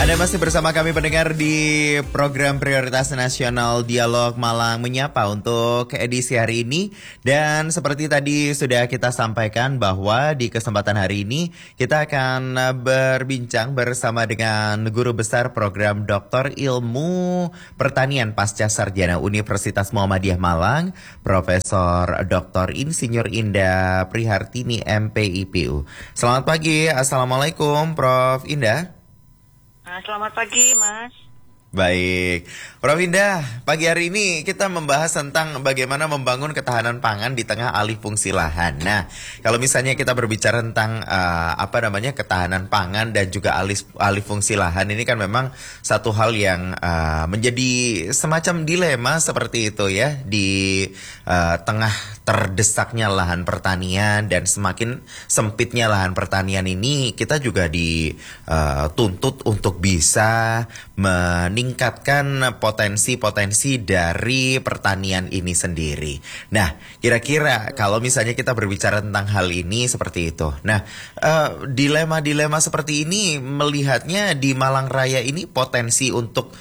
Anda masih bersama kami pendengar di program Prioritas Nasional Dialog Malang Menyapa untuk edisi hari ini. Dan seperti tadi sudah kita sampaikan bahwa di kesempatan hari ini kita akan berbincang bersama dengan Guru Besar Program Doktor Ilmu Pertanian Pasca Sarjana Universitas Muhammadiyah Malang, Profesor Dr. Insinyur Indah Prihartini MPIPU. Selamat pagi, Assalamualaikum Prof. Indah. Selamat pagi, Mas. Baik, Prof. Indah, pagi hari ini kita membahas tentang bagaimana membangun ketahanan pangan di tengah alih fungsi lahan. Nah, kalau misalnya kita berbicara tentang ketahanan pangan dan juga alih fungsi lahan, ini kan memang satu hal yang menjadi semacam dilema seperti itu ya di tengah terdesaknya lahan pertanian dan semakin sempitnya lahan pertanian ini, kita juga dituntut untuk bisa meningkatkan potensi-potensi dari pertanian ini sendiri. Nah, kira-kira kalau misalnya kita berbicara tentang hal ini seperti itu. Nah, dilema-dilema seperti ini melihatnya di Malang Raya ini potensi untuk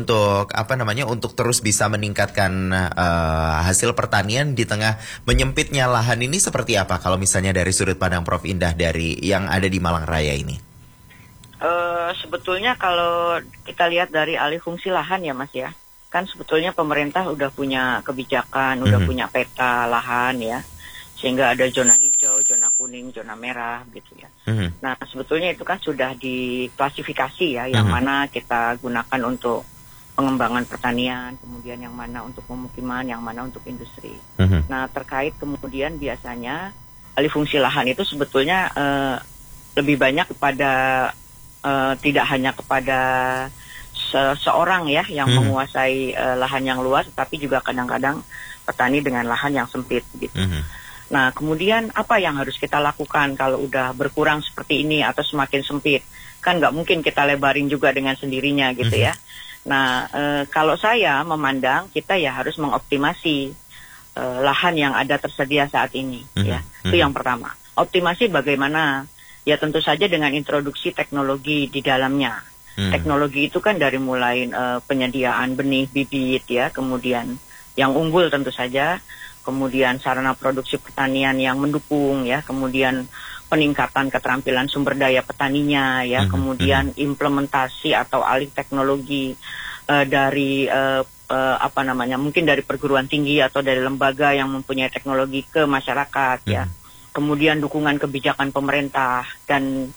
terus bisa meningkatkan hasil pertanian di tengah menyempitnya lahan ini seperti apa kalau misalnya dari sudut pandang Prof. Indah dari yang ada di Malang Raya ini? Sebetulnya kalau kita lihat dari alih fungsi lahan ya Mas ya, kan sebetulnya pemerintah udah punya kebijakan, udah punya peta lahan ya, sehingga ada zona hijau, zona kuning, zona merah gitu ya. Nah sebetulnya itu kan sudah diklasifikasi ya, yang mana kita gunakan untuk pengembangan pertanian, kemudian yang mana untuk pemukiman, yang mana untuk industri. Nah terkait kemudian biasanya alih fungsi lahan itu sebetulnya lebih banyak kepada tidak hanya kepada seorang ya yang menguasai lahan yang luas, tapi juga kadang-kadang petani dengan lahan yang sempit gitu. Nah kemudian apa yang harus kita lakukan kalau udah berkurang seperti ini atau semakin sempit? Kan nggak mungkin kita lebarin juga dengan sendirinya gitu ya. Nah kalau saya memandang kita ya harus mengoptimasi lahan yang ada tersedia saat ini ya. Itu yang pertama. Optimasi bagaimana? Ya tentu saja dengan introduksi teknologi di dalamnya. Teknologi itu kan dari mulai penyediaan benih, bibit ya, kemudian yang unggul tentu saja, kemudian sarana produksi pertanian yang mendukung ya, kemudian peningkatan keterampilan sumber daya petaninya ya, kemudian implementasi atau alih teknologi dari mungkin dari perguruan tinggi atau dari lembaga yang mempunyai teknologi ke masyarakat ya. Kemudian dukungan kebijakan pemerintah dan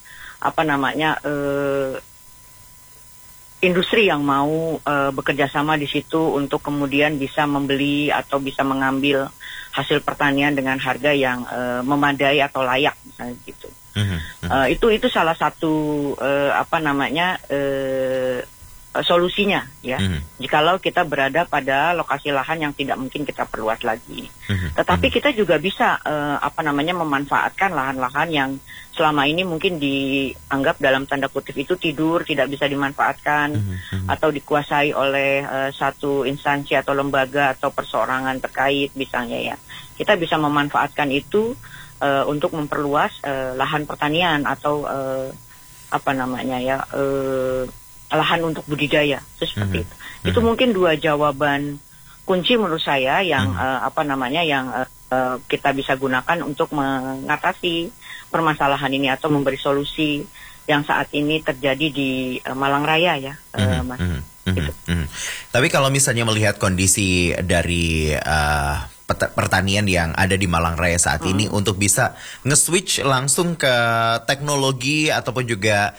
industri yang mau bekerja sama di situ untuk kemudian bisa membeli atau bisa mengambil hasil pertanian dengan harga yang memadai atau layak misalnya gitu. Itu salah satu solusinya ya. Jikalau kita berada pada lokasi lahan yang tidak mungkin kita perluas lagi. Tetapi kita juga bisa memanfaatkan lahan-lahan yang selama ini mungkin dianggap dalam tanda kutip itu tidur, tidak bisa dimanfaatkan atau dikuasai oleh satu instansi atau lembaga atau perseorangan terkait misalnya ya. Kita bisa memanfaatkan itu untuk memperluas lahan pertanian atau lahan untuk budidaya, seperti itu. Itu mungkin dua jawaban kunci menurut saya yang kita bisa gunakan untuk mengatasi permasalahan ini atau memberi solusi yang saat ini terjadi di Malang Raya ya, Mas. Tapi kalau misalnya melihat kondisi dari pertanian yang ada di Malang Raya saat ini untuk bisa nge-switch langsung ke teknologi ataupun juga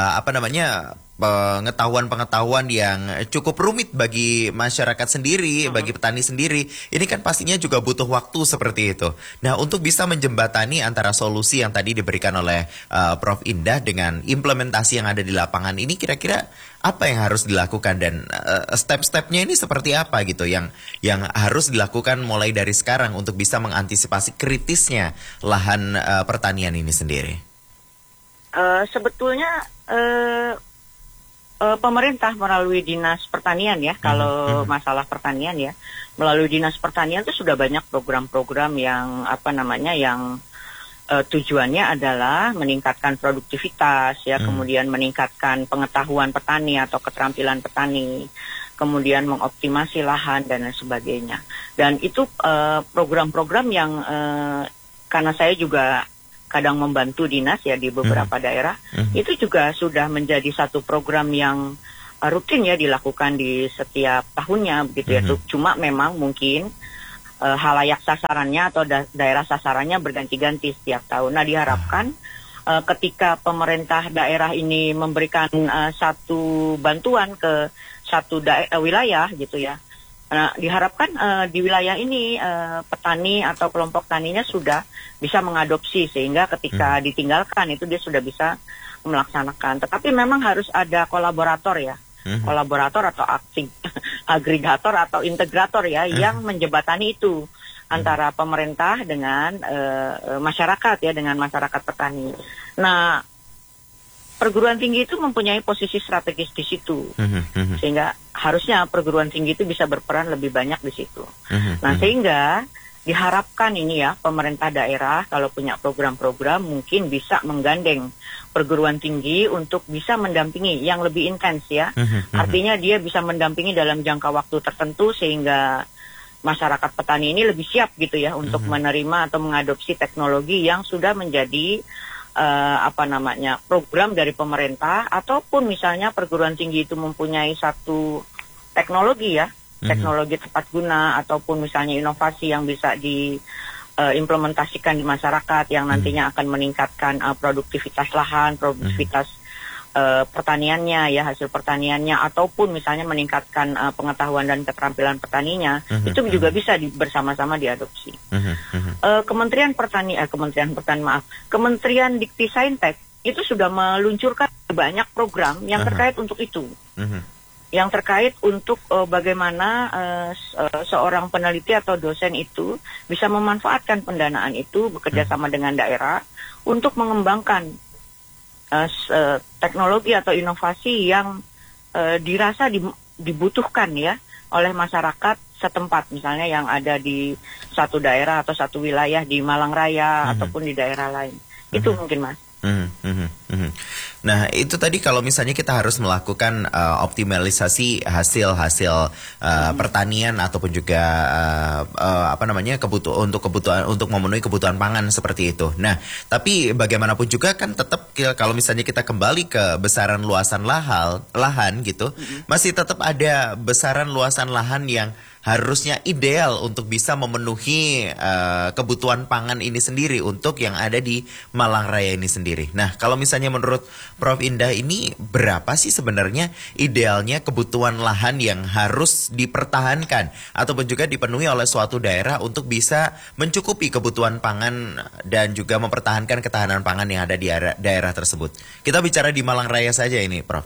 pengetahuan yang cukup rumit bagi masyarakat sendiri, bagi petani sendiri, ini kan pastinya juga butuh waktu seperti itu. Nah, untuk bisa menjembatani antara solusi yang tadi diberikan oleh Prof. Indah dengan implementasi yang ada di lapangan ini, kira-kira apa yang harus dilakukan dan step-stepnya ini seperti apa gitu yang harus dilakukan mulai dari sekarang untuk bisa mengantisipasi kritisnya lahan pertanian ini sendiri? Sebetulnya pemerintah melalui Dinas Pertanian ya, kalau masalah pertanian ya, melalui Dinas Pertanian itu sudah banyak program-program yang tujuannya adalah meningkatkan produktivitas ya, kemudian meningkatkan pengetahuan petani atau keterampilan petani, kemudian mengoptimasi lahan dan lain sebagainya. Dan itu program-program yang karena saya juga kadang membantu dinas ya di beberapa daerah, itu juga sudah menjadi satu program yang rutin ya dilakukan di setiap tahunnya begitu ya. Cuma memang mungkin halayak sasarannya atau daerah sasarannya berganti-ganti setiap tahun. Nah, diharapkan ketika pemerintah daerah ini memberikan satu bantuan ke satu wilayah gitu ya. Nah, diharapkan di wilayah ini petani atau kelompok taninya sudah bisa mengadopsi sehingga ketika ditinggalkan itu dia sudah bisa melaksanakan. Tetapi memang harus ada kolaborator ya. Kolaborator atau agregator atau integrator ya yang menjembatani itu antara pemerintah dengan masyarakat ya, dengan masyarakat petani. Nah, perguruan tinggi itu mempunyai posisi strategis di situ, sehingga harusnya perguruan tinggi itu bisa berperan lebih banyak di situ. Nah, sehingga diharapkan ini ya pemerintah daerah kalau punya program-program mungkin bisa menggandeng perguruan tinggi untuk bisa mendampingi yang lebih intens ya. Artinya dia bisa mendampingi dalam jangka waktu tertentu sehingga masyarakat petani ini lebih siap gitu ya untuk menerima atau mengadopsi teknologi yang sudah menjadi program dari pemerintah, ataupun misalnya perguruan tinggi itu mempunyai satu teknologi ya, teknologi tepat guna ataupun misalnya inovasi yang bisa diimplementasikan di masyarakat yang nantinya akan meningkatkan produktivitas lahan, produktivitas pertaniannya ya, hasil pertaniannya, ataupun misalnya meningkatkan pengetahuan dan keterampilan petaninya, itu juga bisa bersama-sama diadopsi. Kementerian Dikti-Saintek itu sudah meluncurkan banyak program yang terkait untuk itu. Yang terkait untuk bagaimana seorang peneliti atau dosen itu bisa memanfaatkan pendanaan itu bekerja sama dengan daerah untuk mengembangkan teknologi atau inovasi yang dirasa dibutuhkan ya oleh masyarakat setempat, misalnya yang ada di satu daerah atau satu wilayah di Malang Raya ataupun di daerah lain. Itu mungkin, Mas. Nah, itu tadi kalau misalnya kita harus melakukan optimalisasi hasil-hasil pertanian ataupun juga kebutuhan untuk memenuhi kebutuhan pangan seperti itu. Nah, tapi bagaimanapun juga kan tetap kalau misalnya kita kembali ke besaran luasan lahan gitu, masih tetap ada besaran luasan lahan yang harusnya ideal untuk bisa memenuhi kebutuhan pangan ini sendiri untuk yang ada di Malang Raya ini sendiri. Nah, kalau misalnya menurut Prof. Indah ini berapa sih sebenarnya idealnya kebutuhan lahan yang harus dipertahankan ataupun juga dipenuhi oleh suatu daerah untuk bisa mencukupi kebutuhan pangan dan juga mempertahankan ketahanan pangan yang ada di daerah tersebut? Kita bicara di Malang Raya saja ini, Prof.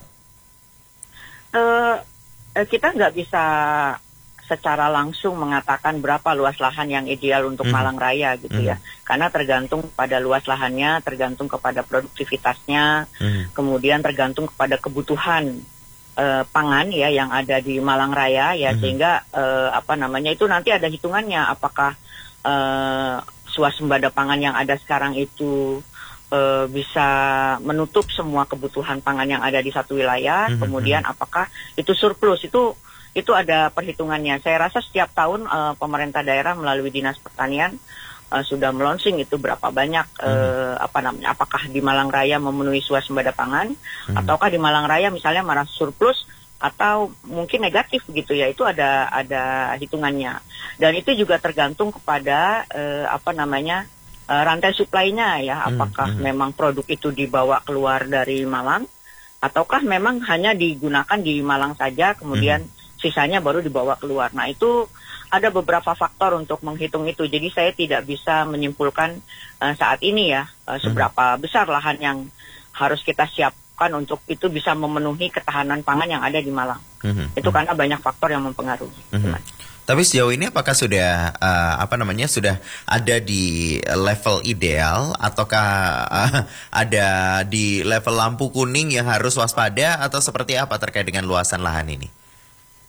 Kita nggak bisa secara langsung mengatakan berapa luas lahan yang ideal untuk Malang Raya gitu ya. Karena tergantung pada luas lahannya, tergantung kepada produktivitasnya, kemudian tergantung kepada kebutuhan pangan ya yang ada di Malang Raya ya, sehingga itu nanti ada hitungannya apakah swasembada pangan yang ada sekarang itu bisa menutup semua kebutuhan pangan yang ada di satu wilayah, kemudian apakah itu surplus, itu ada perhitungannya. Saya rasa setiap tahun pemerintah daerah melalui Dinas Pertanian sudah melonsing itu berapa banyak apakah di Malang Raya memenuhi swasembada pangan ataukah di Malang Raya misalnya malah surplus atau mungkin negatif gitu ya. Itu ada hitungannya. Dan itu juga tergantung kepada rantai suplainya ya, apakah memang produk itu dibawa keluar dari Malang ataukah memang hanya digunakan di Malang saja kemudian sisanya baru dibawa keluar. Nah, itu ada beberapa faktor untuk menghitung itu. Jadi saya tidak bisa menyimpulkan saat ini ya seberapa besar lahan yang harus kita siapkan untuk itu bisa memenuhi ketahanan pangan yang ada di Malang. Itu karena banyak faktor yang mempengaruhi. Tapi sejauh ini apakah sudah sudah ada di level ideal ataukah ada di level lampu kuning yang harus waspada atau seperti apa terkait dengan luasan lahan ini?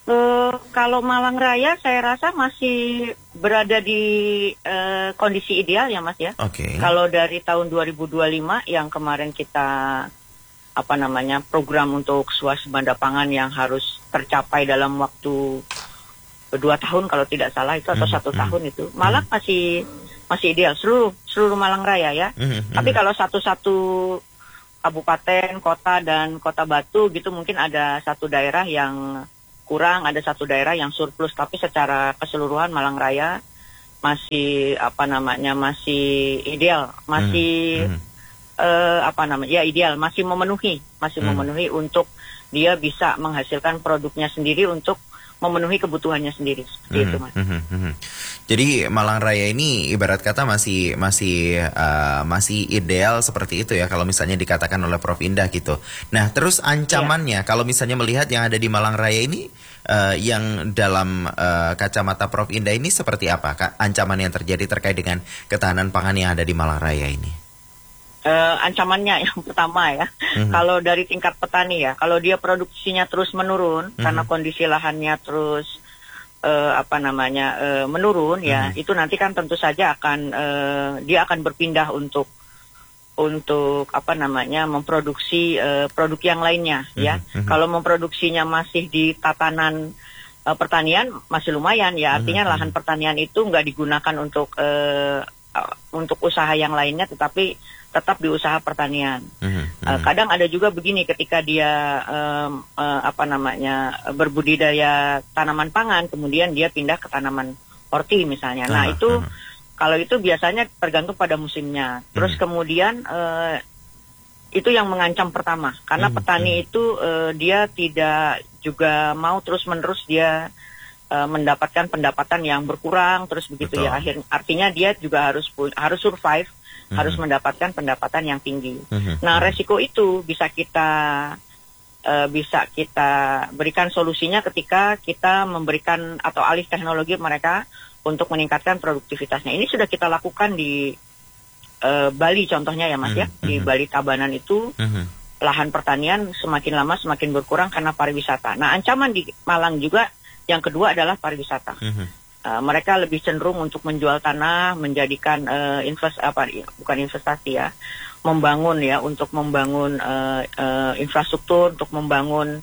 Kalau Malang Raya saya rasa masih berada di kondisi ideal ya Mas ya. Oke. Kalau dari tahun 2025 yang kemarin kita program untuk swasembada pangan yang harus tercapai dalam waktu 2 tahun kalau tidak salah itu atau 1 tahun itu, Malang masih ideal seluruh Malang Raya ya. Tapi kalau satu-satu kabupaten, kota dan kota Batu gitu mungkin ada satu daerah yang kurang, ada satu daerah yang surplus, tapi secara keseluruhan Malang Raya masih masih ideal, masih ideal, masih memenuhi untuk dia bisa menghasilkan produknya sendiri untuk memenuhi kebutuhannya sendiri seperti itu Mas. Jadi Malang Raya ini ibarat kata masih ideal seperti itu ya kalau misalnya dikatakan oleh Prof Indah gitu. Nah terus ancamannya kalau misalnya melihat yang ada di Malang Raya ini yang dalam kacamata Prof Indah ini seperti apa ancaman yang terjadi terkait dengan ketahanan pangan yang ada di Malang Raya ini? Ancamannya yang pertama ya, kalau dari tingkat petani ya, kalau dia produksinya terus menurun karena kondisi lahannya terus menurun ya, itu nanti kan tentu saja dia akan berpindah untuk memproduksi produk yang lainnya ya. Kalau memproduksinya masih di tatanan pertanian masih lumayan ya, artinya lahan pertanian itu nggak digunakan untuk usaha yang lainnya, tetapi tetap di usaha pertanian. Kadang ada juga begini ketika dia berbudidaya tanaman pangan, kemudian dia pindah ke tanaman horti misalnya. Nah itu kalau itu biasanya tergantung pada musimnya. Terus kemudian itu yang mengancam pertama, karena petani itu dia tidak juga mau terus-menerus dia mendapatkan pendapatan yang berkurang terus begitu. Betul. Ya. Artinya dia juga harus survive, harus mendapatkan pendapatan yang tinggi. Nah, resiko itu bisa kita berikan solusinya ketika kita memberikan atau alih teknologi mereka untuk meningkatkan produktivitasnya. Ini sudah kita lakukan di Bali contohnya ya Mas ya. Di Bali Tabanan itu lahan pertanian semakin lama semakin berkurang karena pariwisata. Nah, ancaman di Malang juga yang kedua adalah pariwisata. Mereka lebih cenderung untuk menjual tanah, menjadikan bukan investasi ya, untuk membangun infrastruktur, untuk membangun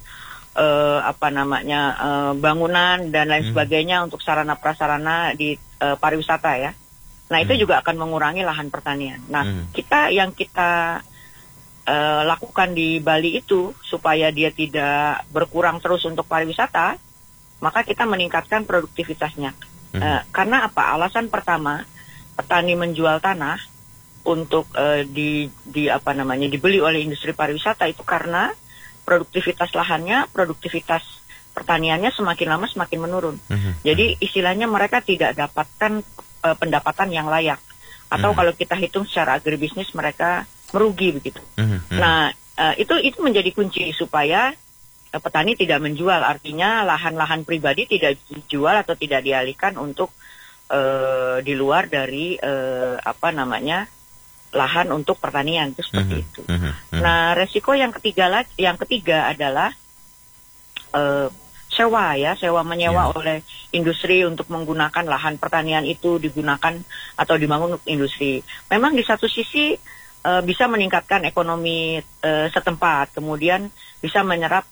bangunan dan lain sebagainya untuk sarana prasarana di pariwisata ya. Nah itu juga akan mengurangi lahan pertanian. Nah yang kita lakukan di Bali itu supaya dia tidak berkurang terus untuk pariwisata, maka kita meningkatkan produktivitasnya. Karena apa? Alasan pertama, petani menjual tanah untuk dibeli oleh industri pariwisata itu karena produktivitas lahannya, produktivitas pertaniannya semakin lama semakin menurun. Jadi istilahnya mereka tidak dapatkan pendapatan yang layak. Atau kalau kita hitung secara agribisnis mereka merugi begitu. Nah, itu menjadi kunci supaya petani tidak menjual, artinya lahan-lahan pribadi tidak dijual atau tidak dialihkan untuk di luar dari lahan untuk pertanian itu seperti itu. Nah, resiko yang ketiga adalah sewa menyewa oleh industri untuk menggunakan lahan pertanian itu digunakan atau dibangun untuk industri. Memang di satu sisi bisa meningkatkan ekonomi setempat, kemudian bisa menyerap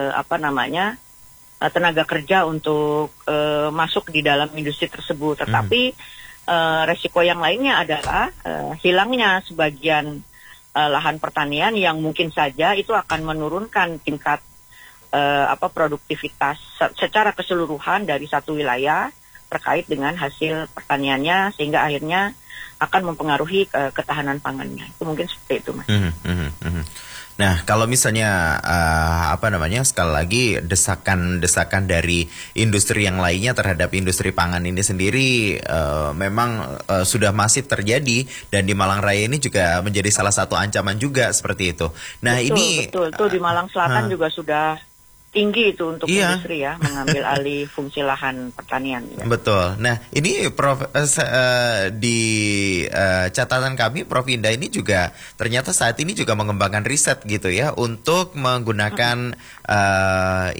tenaga kerja untuk masuk di dalam industri tersebut. Tetapi resiko yang lainnya adalah hilangnya sebagian lahan pertanian yang mungkin saja itu akan menurunkan tingkat produktivitas secara keseluruhan dari satu wilayah terkait dengan hasil pertaniannya, sehingga akhirnya akan mempengaruhi ketahanan pangannya. Itu mungkin seperti itu, Mas. Nah, kalau misalnya sekali lagi desakan dari industri yang lainnya terhadap industri pangan ini sendiri memang sudah masif terjadi, dan di Malang Raya ini juga menjadi salah satu ancaman juga seperti itu. Nah, betul di Malang Selatan juga sudah tinggi itu untuk industri ya, mengambil alih fungsi lahan pertanian. Ya. Betul. Nah, ini Prof, di catatan kami, Prof Indah ini juga ternyata saat ini juga mengembangkan riset gitu ya, untuk menggunakan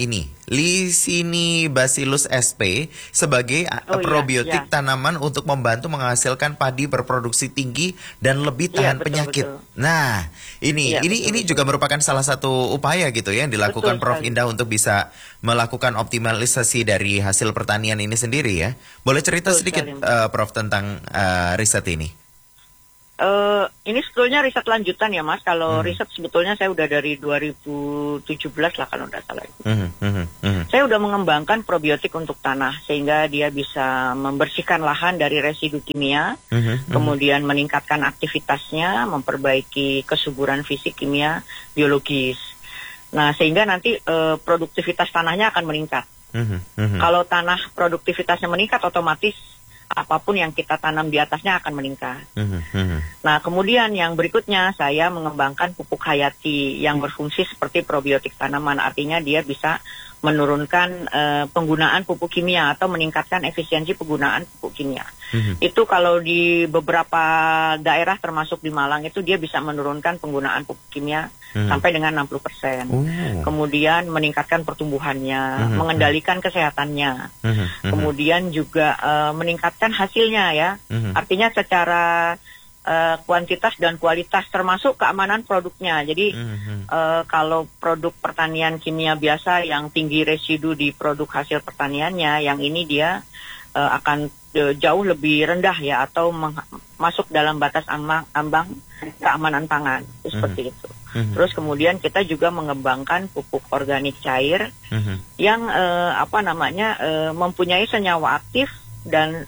Lisinibacillus sp sebagai Oh iya, probiotik iya. tanaman untuk membantu menghasilkan padi berproduksi tinggi dan lebih Iya, tahan betul, penyakit. betul. Nah, ini Iya, ini betul, ini betul. juga merupakan salah satu upaya gitu ya yang dilakukan Betul Prof sekali. Indah untuk bisa melakukan optimalisasi dari hasil pertanian ini sendiri ya. Boleh cerita Betul sedikit sekali, Mas. Prof tentang riset ini? Ini sebetulnya riset lanjutan ya, Mas. Kalau Mhm. riset sebetulnya saya udah dari 2017 lah kalau nggak salah itu. Mhm, mhm, mhm, Saya udah mengembangkan probiotik untuk tanah sehingga dia bisa membersihkan lahan dari residu kimia, mhm, mhm. kemudian meningkatkan aktivitasnya, memperbaiki kesuburan fisik, kimia, biologis. Nah, sehingga nanti produktivitas tanahnya akan meningkat. Mhm, mhm. Kalau tanah produktivitasnya meningkat, otomatis apapun yang kita tanam di atasnya akan meningkat. Mhm, mhm. Nah, kemudian yang berikutnya saya mengembangkan pupuk hayati yang berfungsi seperti probiotik tanaman. Artinya dia bisa menurunkan penggunaan pupuk kimia atau meningkatkan efisiensi penggunaan pupuk kimia. Mhm. Itu kalau di beberapa daerah termasuk di Malang itu dia bisa menurunkan penggunaan pupuk kimia sampai dengan 60%. Oh. Kemudian meningkatkan pertumbuhannya, mengendalikan kesehatannya. Mhm, mhm. Kemudian juga meningkatkan hasilnya ya. Mhm. Artinya secara kuantitas dan kualitas termasuk keamanan produknya. Jadi Mhm. kalau produk pertanian kimia biasa yang tinggi residu di produk hasil pertaniannya, yang ini dia akan jauh lebih rendah ya atau masuk dalam batas ambang keamanan pangan. Seperti itu. Mhm. Terus kemudian kita juga mengembangkan pupuk organik cair Mhm. yang mempunyai senyawa aktif dan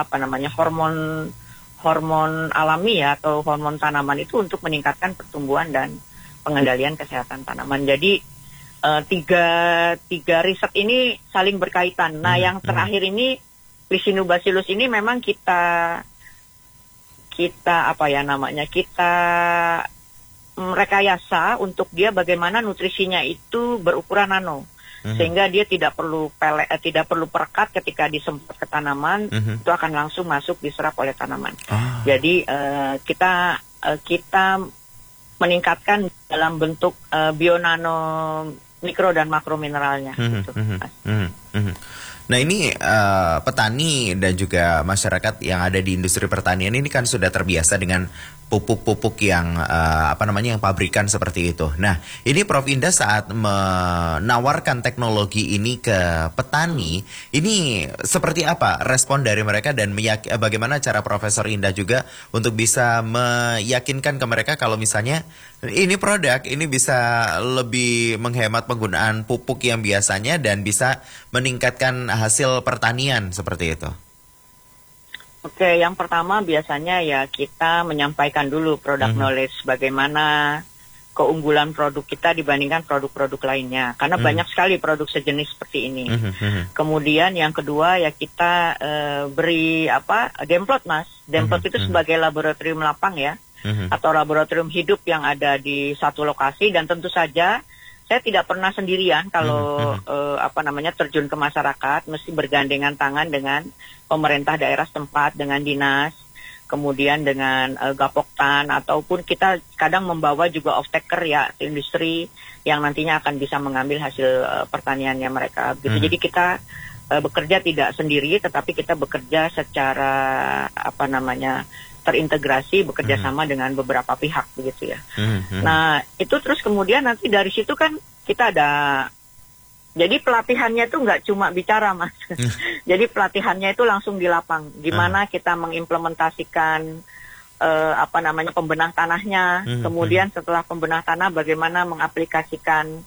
hormon alami ya atau hormon tanaman itu untuk meningkatkan pertumbuhan dan pengendalian kesehatan tanaman. Jadi tiga riset ini saling berkaitan. Nah, yang terakhir ini Lisinobacillus ini memang kita rekayasa untuk dia bagaimana nutrisinya itu berukuran nano. Sehingga dia tidak perlu perekat ketika disemprot ke tanaman, itu akan langsung masuk diserap oleh tanaman. Ah. Jadi kita meningkatkan dalam bentuk bionano mikro dan makro mineralnya. Gitu. Nah ini petani dan juga masyarakat yang ada di industri pertanian ini kan sudah terbiasa dengan pupuk-pupuk yang yang pabrikan seperti itu. Nah ini Prof Indah saat menawarkan teknologi ini ke petani, ini seperti apa respon dari mereka dan bagaimana cara Profesor Indah juga untuk bisa meyakinkan ke mereka kalau misalnya ini produk ini bisa lebih menghemat penggunaan pupuk yang biasanya dan bisa meningkatkan hasil pertanian seperti itu. Oke, yang pertama biasanya ya kita menyampaikan dulu product knowledge, bagaimana keunggulan produk kita dibandingkan produk-produk lainnya. Karena banyak sekali produk sejenis seperti ini. Kemudian yang kedua ya kita beri demplot, Mas. Demplot itu sebagai laboratorium lapang ya, atau laboratorium hidup yang ada di satu lokasi, dan tentu saja saya tidak pernah sendirian kalau terjun ke masyarakat, mesti bergandengan tangan dengan pemerintah daerah setempat, dengan dinas, kemudian dengan Gapoktan, ataupun kita kadang membawa juga off-taker ya, industri yang nantinya akan bisa mengambil hasil pertaniannya mereka. Gitu. Jadi kita bekerja tidak sendiri, tetapi kita bekerja secara terintegrasi, bekerja sama dengan beberapa pihak begitu ya. Nah itu terus kemudian nanti dari situ kan kita ada. Jadi pelatihannya itu nggak cuma bicara, Mas. Jadi pelatihannya itu langsung di lapang. Gimana kita mengimplementasikan pembenah tanahnya. Kemudian setelah pembenah tanah, bagaimana mengaplikasikan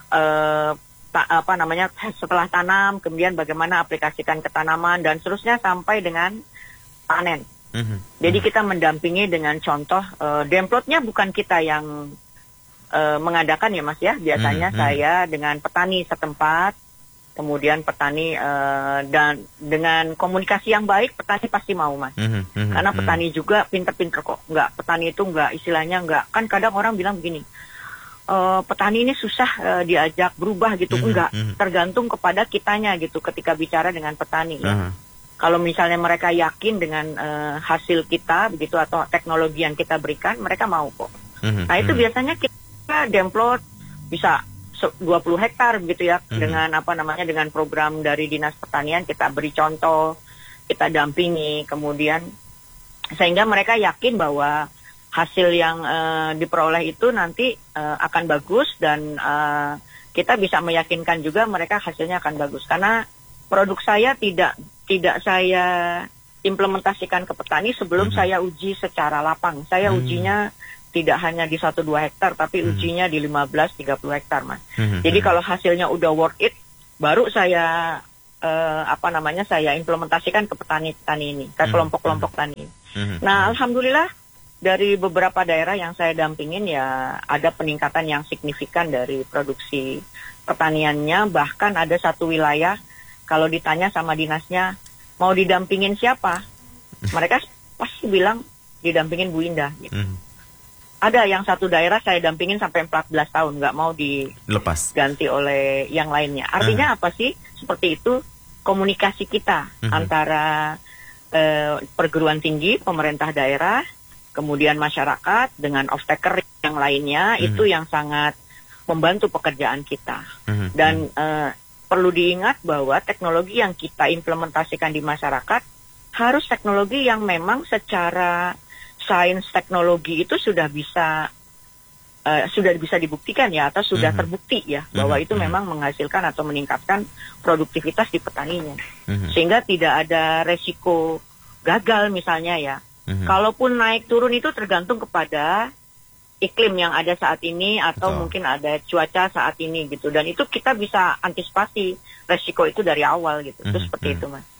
setelah tanam, kemudian bagaimana aplikasikan ke tanaman dan seterusnya sampai dengan panen. Jadi kita mendampingi dengan contoh. Demplotnya bukan kita yang mengadakan ya, Mas ya. Biasanya saya dengan petani setempat, kemudian petani dan dengan komunikasi yang baik, petani pasti mau, Mas. Karena petani juga pinter-pinter kok. Petani itu istilahnya kan kadang orang bilang begini, petani ini susah diajak berubah gitu. Tergantung kepada kitanya gitu ketika bicara dengan petani ya. Kalau misalnya mereka yakin dengan hasil kita begitu atau teknologi yang kita berikan, mereka mau kok. Nah itu biasanya kita demplot bisa 20 hektar begitu ya, dengan dengan program dari Dinas Pertanian kita beri contoh, kita dampingi, kemudian sehingga mereka yakin bahwa hasil yang diperoleh itu nanti akan bagus, dan kita bisa meyakinkan juga mereka hasilnya akan bagus, karena produk saya tidak saya implementasikan ke petani sebelum saya uji secara lapang. Saya ujinya tidak hanya di 1-2 hektar, tapi ujinya di 15-30 hektar, Mas. Jadi kalau hasilnya udah worth it, baru saya saya implementasikan ke petani-petani ini, ke kelompok-kelompok tani. Nah, alhamdulillah dari beberapa daerah yang saya dampingin ya ada peningkatan yang signifikan dari produksi pertaniannya. Bahkan ada satu wilayah kalau ditanya sama dinasnya mau didampingin siapa, mereka pasti bilang didampingin Bu Indah gitu. Ada yang satu daerah saya dampingin sampai 14 tahun, nggak mau diganti oleh yang lainnya. Artinya apa sih? Seperti itu komunikasi kita antara perguruan tinggi, pemerintah daerah, kemudian masyarakat dengan off-taker yang lainnya, itu yang sangat membantu pekerjaan kita. Dan perlu diingat bahwa teknologi yang kita implementasikan di masyarakat harus teknologi yang memang secara sains teknologi itu sudah bisa dibuktikan ya, atau sudah terbukti ya bahwa itu memang menghasilkan atau meningkatkan produktivitas di petaninya, sehingga tidak ada resiko gagal misalnya ya. Kalaupun naik turun itu tergantung kepada iklim yang ada saat ini, atau mungkin ada cuaca saat ini gitu, dan itu kita bisa antisipasi resiko itu dari awal gitu. Itu seperti itu, Mas.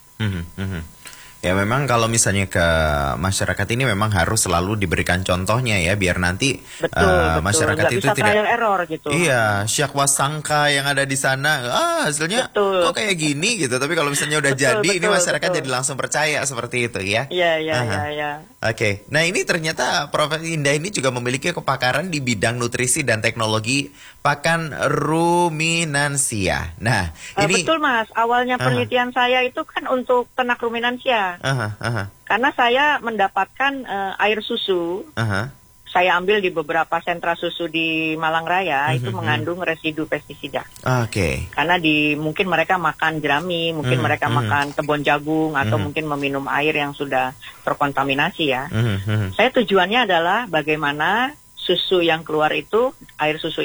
Ya memang kalau misalnya ke masyarakat ini memang harus selalu diberikan contohnya ya, biar nanti masyarakat nggak itu bisa tidak trial error gitu. Iya, syakwa sangka yang ada di sana, hasilnya kok kayak gini gitu. Tapi kalau misalnya udah jadi, ini masyarakat jadi langsung percaya seperti itu ya. Iya. Oke. Nah, ini ternyata Prof. Indah ini juga memiliki kepakaran di bidang nutrisi dan teknologi pakan ruminansia. Nah, ini betul, Mas. Awalnya penelitian saya itu kan untuk ternak ruminansia. Karena saya mendapatkan air susu. Saya ambil di beberapa sentra susu di Malang Raya, itu mengandung residu pestisida. Karena mungkin mereka makan jerami, mungkin mereka makan tebon jagung, atau mungkin meminum air yang sudah terkontaminasi ya. Saya tujuannya adalah bagaimana susu yang keluar itu, air susu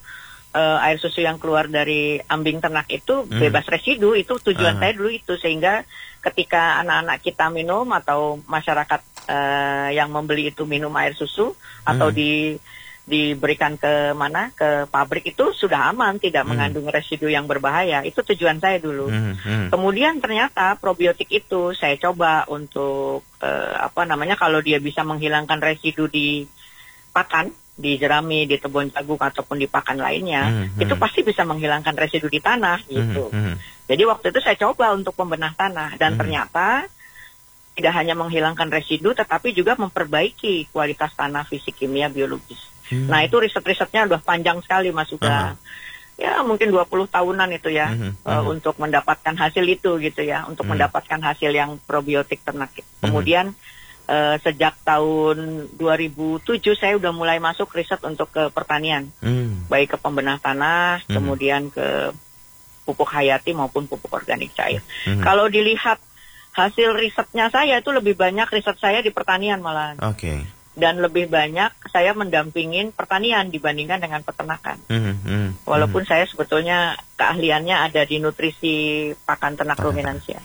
yang keluar dari ambing ternak itu bebas residu. Itu tujuan saya dulu itu, sehingga ketika anak-anak kita minum atau masyarakat yang membeli itu minum air susu atau diberikan ke pabrik, itu sudah aman, tidak mengandung residu yang berbahaya. Itu tujuan saya dulu. Kemudian ternyata probiotik itu saya coba untuk kalau dia bisa menghilangkan residu di pakan, di jerami, di tebon jagung ataupun di pakan lainnya, itu pasti bisa menghilangkan residu di tanah gitu. Jadi waktu itu saya coba untuk pembenah tanah, dan ternyata tidak hanya menghilangkan residu, tetapi juga memperbaiki kualitas tanah fisik, kimia, biologis. Nah, itu riset-risetnya udah panjang sekali, Mas. Sudah ya mungkin 20 tahunan itu ya, untuk mendapatkan hasil itu gitu ya, untuk mendapatkan hasil yang probiotik ternak. Kemudian sejak tahun 2007 saya udah mulai masuk riset untuk ke pertanian, baik ke pembenah tanah, kemudian ke pupuk hayati maupun pupuk organik cair. Kalau dilihat hasil risetnya saya itu lebih banyak riset saya di pertanian malahan. Dan lebih banyak saya mendampingin pertanian dibandingkan dengan peternakan. Walaupun saya sebetulnya keahliannya ada di nutrisi pakan ternak ruminansia.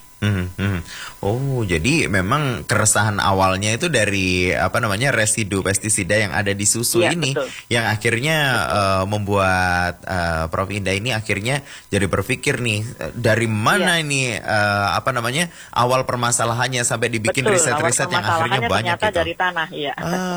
Oh, jadi memang keresahan awalnya itu dari residu pestisida yang ada di susu ini, betul. Yang akhirnya membuat Prof. Indah ini akhirnya jadi berpikir nih, dari mana ini awal permasalahannya sampai dibikin riset-riset yang akhirnya banyak ternyata dari tanah, ya.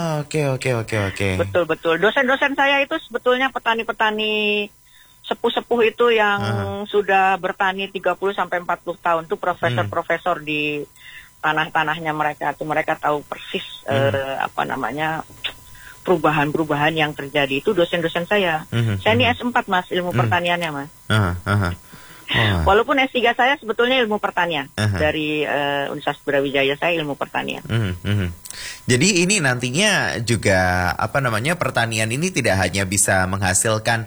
Oke. Betul. Dosen-dosen saya itu sebetulnya petani-petani sepuh-sepuh itu yang sudah bertani 30 sampai 40 tahun tuh profesor-profesor di tanah-tanahnya mereka tuh, mereka tahu persis perubahan-perubahan yang terjadi. Itu dosen-dosen saya. Saya ini S4, Mas, ilmu pertaniannya, Mas. Walaupun S3 saya sebetulnya ilmu pertanian. Dari Universitas Brawijaya saya ilmu pertanian. Jadi ini nantinya juga pertanian ini tidak hanya bisa menghasilkan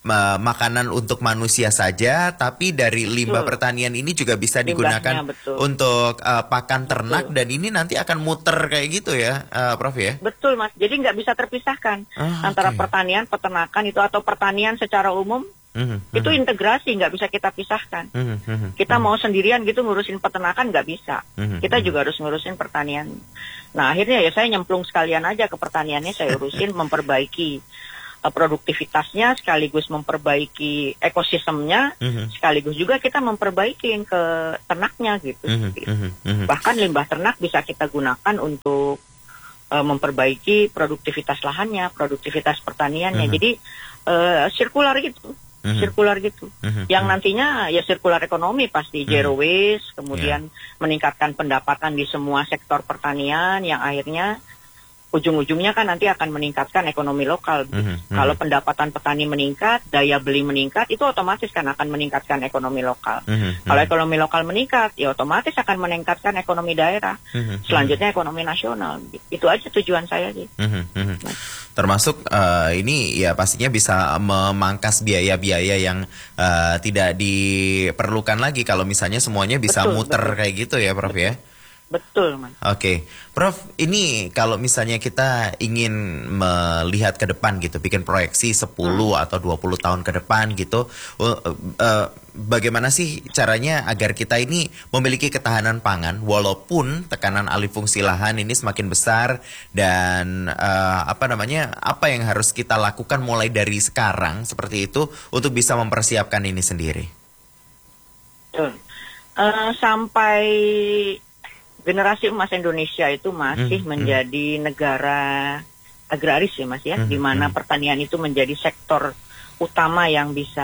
makanan untuk manusia saja, tapi dari limbah Betul. pertanian ini juga bisa Limbahnya, digunakan betul. untuk pakan ternak, Betul. dan ini nanti akan muter kayak gitu ya, Prof ya? Betul, Mas. Jadi nggak bisa terpisahkan antara Oke. pertanian, peternakan itu atau pertanian secara umum. Itu integrasi, nggak bisa kita pisahkan. Kita mau sendirian gitu ngurusin peternakan nggak bisa. Kita juga harus ngurusin pertanian. Nah akhirnya ya saya nyemplung sekalian aja ke pertaniannya, saya urusin memperbaiki produktivitasnya, sekaligus memperbaiki ekosistemnya, sekaligus juga kita memperbaiki ke ternaknya gitu. Bahkan limbah ternak bisa kita gunakan untuk memperbaiki produktivitas lahannya, produktivitas pertaniannya. Jadi sirkular gitu. Sirkular gitu, yang nantinya ya sirkular ekonomi pasti, zero waste, kemudian meningkatkan pendapatan di semua sektor pertanian, yang akhirnya ujung-ujungnya kan nanti akan meningkatkan ekonomi lokal. Kalau pendapatan petani meningkat, daya beli meningkat, itu otomatis kan akan meningkatkan ekonomi lokal. Kalau ekonomi lokal meningkat, ya otomatis akan meningkatkan ekonomi daerah. Selanjutnya ekonomi nasional. Itu aja tujuan saya sih. Termasuk ini ya pastinya bisa memangkas biaya-biaya yang tidak diperlukan lagi kalau misalnya semuanya bisa muter kayak gitu ya, Prof ya. Betul, Mas. Oke, Prof, ini kalau misalnya kita ingin melihat ke depan gitu, bikin proyeksi 10 atau 20 tahun ke depan gitu, bagaimana sih caranya agar kita ini memiliki ketahanan pangan walaupun tekanan alih fungsi lahan ini semakin besar, dan apa yang harus kita lakukan mulai dari sekarang seperti itu untuk bisa mempersiapkan ini sendiri? Sampai generasi emas Indonesia itu masih menjadi negara agraris ya, Mas ya, di mana pertanian itu menjadi sektor utama yang bisa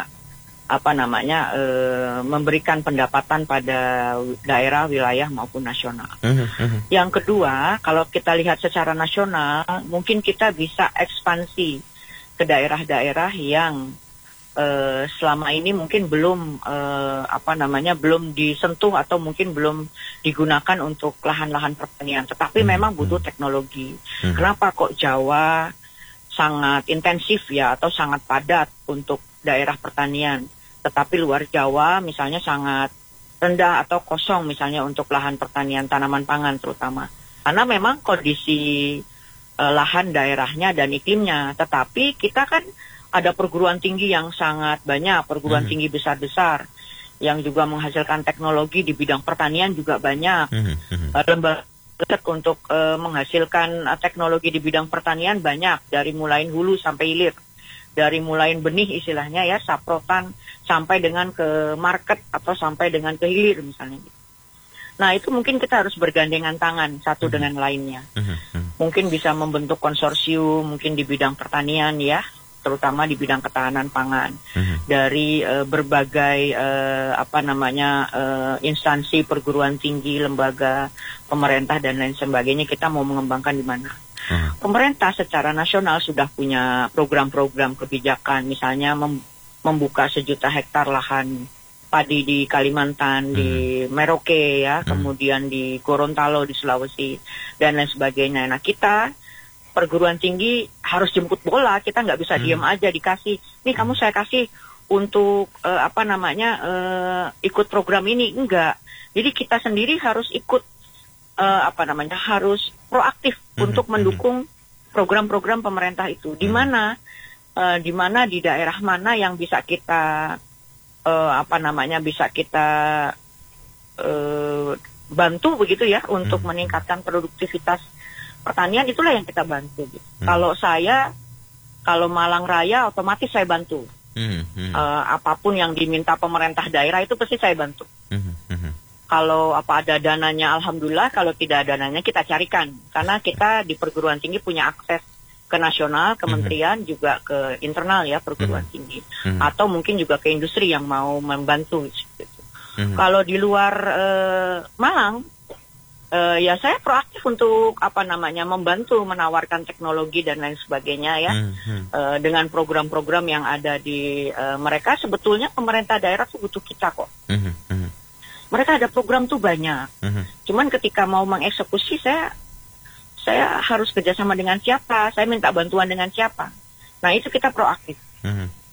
memberikan pendapatan pada daerah, wilayah maupun nasional. Yang kedua, kalau kita lihat secara nasional, mungkin kita bisa ekspansi ke daerah-daerah yang selama ini mungkin belum belum disentuh atau mungkin belum digunakan untuk lahan-lahan pertanian, tetapi memang butuh teknologi. Kenapa kok Jawa sangat intensif ya atau sangat padat untuk daerah pertanian, tetapi luar Jawa misalnya sangat rendah atau kosong misalnya untuk lahan pertanian tanaman pangan terutama, karena memang kondisi lahan daerahnya dan iklimnya. Tetapi kita kan ada perguruan tinggi yang sangat banyak, perguruan tinggi besar-besar yang juga menghasilkan teknologi di bidang pertanian juga banyak. Lembaga untuk menghasilkan teknologi di bidang pertanian banyak, dari mulai hulu sampai hilir, dari mulai benih istilahnya ya, saprotan, sampai dengan ke market atau sampai dengan ke hilir misalnya. Nah itu mungkin kita harus bergandengan tangan satu dengan lainnya. Mungkin bisa membentuk konsorsium, mungkin di bidang pertanian ya, terutama di bidang ketahanan pangan, dari berbagai instansi perguruan tinggi, lembaga pemerintah dan lain sebagainya. Kita mau mengembangkan di mana? Pemerintah secara nasional sudah punya program-program kebijakan, misalnya membuka 1 juta hektar lahan padi di Kalimantan, di Merauke ya, kemudian di Gorontalo di Sulawesi dan lain sebagainya. Nah kita perguruan tinggi harus jemput bola, kita nggak bisa diam aja dikasih, nih kamu saya kasih untuk ikut program ini, enggak. Jadi kita sendiri harus ikut harus proaktif untuk mendukung program-program pemerintah itu. Di mana di daerah mana yang bisa kita bantu begitu ya untuk meningkatkan produktivitas pertanian, itulah yang kita bantu. Kalau Malang Raya otomatis saya bantu. Apapun yang diminta pemerintah daerah itu pasti saya bantu. Kalau ada dananya alhamdulillah, kalau tidak ada dananya kita carikan. Karena kita di perguruan tinggi punya akses ke nasional, kementerian, juga ke internal ya perguruan tinggi. Atau mungkin juga ke industri yang mau membantu. Gitu. Kalau di luar Malang, ya saya proaktif untuk membantu menawarkan teknologi dan lain sebagainya ya, dengan program-program yang ada di mereka. Sebetulnya pemerintah daerah tuh butuh kita kok. Mereka ada program tuh banyak. Cuman ketika mau mengeksekusi, saya harus kerjasama dengan siapa, saya minta bantuan dengan siapa. Nah itu kita proaktif.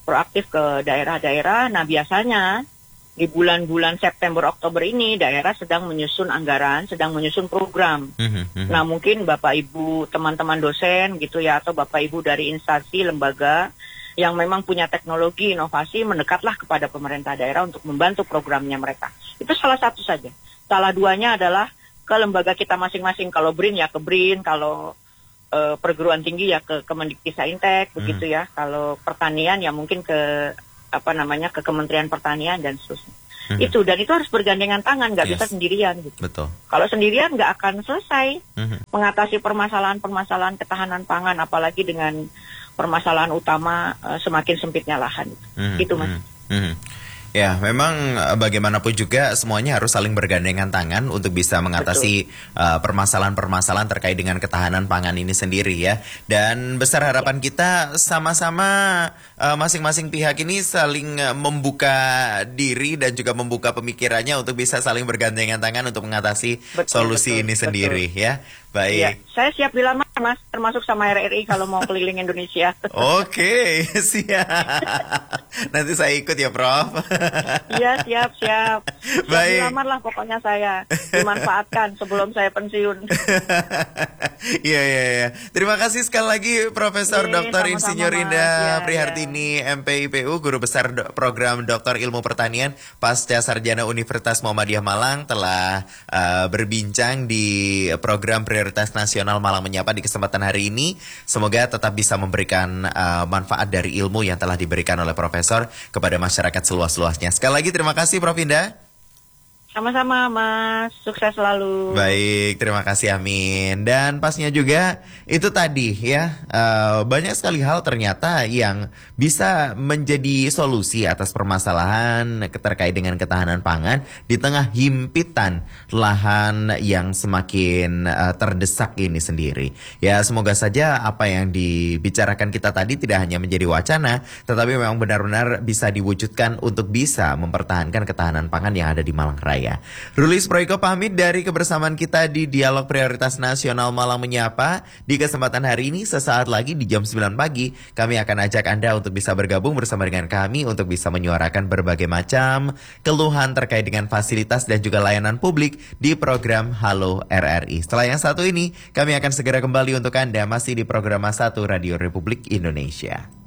proaktif ke daerah-daerah. Nah, biasanya di bulan-bulan September Oktober ini daerah sedang menyusun anggaran, sedang menyusun program. Nah, mungkin Bapak Ibu teman-teman dosen gitu ya, atau Bapak Ibu dari instansi lembaga yang memang punya teknologi inovasi mendekatlah kepada pemerintah daerah untuk membantu programnya mereka. Itu salah satu saja. Salah duanya adalah ke lembaga kita masing-masing. Kalau BRIN ya ke BRIN, kalau perguruan tinggi ya ke Kemendikbudristek begitu ya. Kalau pertanian ya mungkin ke ke Kementerian Pertanian dan seterusnya. Itu, dan itu harus bergandengan tangan, nggak bisa sendirian gitu. Betul. Kalau sendirian nggak akan selesai mengatasi permasalahan-permasalahan ketahanan pangan, apalagi dengan permasalahan utama semakin sempitnya lahan. Gitu, Mas. Ya, memang bagaimanapun juga semuanya harus saling bergandengan tangan untuk bisa mengatasi permasalahan-permasalahan terkait dengan ketahanan pangan ini sendiri ya. Dan besar harapan kita sama-sama masing-masing pihak ini saling membuka diri dan juga membuka pemikirannya untuk bisa saling bergandengan tangan untuk mengatasi solusi ini sendiri ya. Baik. Ya, saya siap dilamar, Mas, termasuk sama RRI kalau mau keliling Indonesia. Oke, siap. Nanti saya ikut ya, Prof. Iya, siap. Baik. Dilamar lah pokoknya saya. Dimanfaatkan sebelum saya pensiun. Iya. Terima kasih sekali lagi Profesor Dr. Insinyur Indah Prihartini, MPIPU, Guru Besar Program Dr. Ilmu Pertanian Pasca Sarjana Universitas Muhammadiyah Malang telah berbincang di program Prioritas Nasional Malang Menyapa di kesempatan hari ini. Semoga tetap bisa memberikan manfaat dari ilmu yang telah diberikan oleh Profesor kepada masyarakat seluas-luasnya. Sekali lagi terima kasih Prof. Indah. Sama-sama, Mas. Sukses selalu. Baik, terima kasih, amin. Dan pasnya juga itu tadi ya, banyak sekali hal ternyata yang bisa menjadi solusi atas permasalahan terkait dengan ketahanan pangan di tengah himpitan lahan yang semakin terdesak ini sendiri. Ya, semoga saja apa yang dibicarakan kita tadi tidak hanya menjadi wacana, tetapi memang benar-benar bisa diwujudkan untuk bisa mempertahankan ketahanan pangan yang ada di Malang Raya. Rulis Proiko pamit dari kebersamaan kita di Dialog Prioritas Nasional Malang Menyapa. Di kesempatan hari ini sesaat lagi di jam 9 pagi kami akan ajak Anda untuk bisa bergabung bersama dengan kami untuk bisa menyuarakan berbagai macam keluhan terkait dengan fasilitas dan juga layanan publik di program Halo RRI. Setelah yang satu ini kami akan segera kembali untuk Anda masih di program 1 Radio Republik Indonesia.